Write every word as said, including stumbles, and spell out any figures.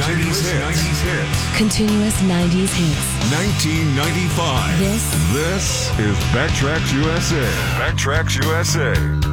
nineties hits. Continuous nineties hits. nineteen ninety-five. This This is Backtracks U S A. Backtracks U S A.